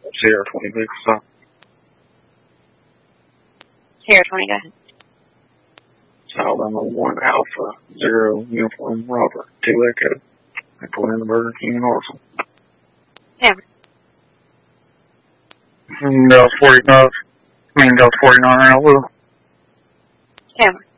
Sierra 20 Big Stop. Sierra 20, go ahead. Alabama 1 Alpha 0 Uniform Robert 2 Echo. I pulled in the Burger King in Arsenal. Yeah. Dallas 49 Alpha. Camera.